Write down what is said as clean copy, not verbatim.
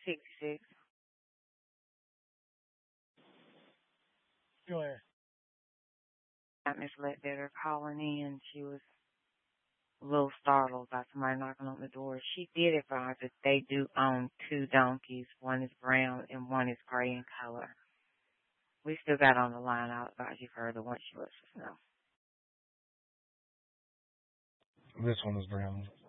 66. Go ahead. Got Miss Ledbetter calling in. She was a little startled by somebody knocking on the door. She did advise that they do own two donkeys. One is brown and one is gray in color. We still got on the line. I'll advise you further once you let us know. This one is brown.